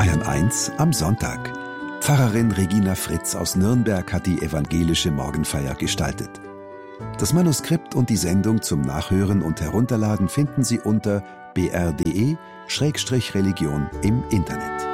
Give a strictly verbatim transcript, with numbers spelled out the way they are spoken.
Bayern eins am Sonntag. Pfarrerin Regina Fritz aus Nürnberg hat die evangelische Morgenfeier gestaltet. Das Manuskript und die Sendung zum Nachhören und Herunterladen finden Sie unter b r punkt d e Schrägstrich Religion im Internet.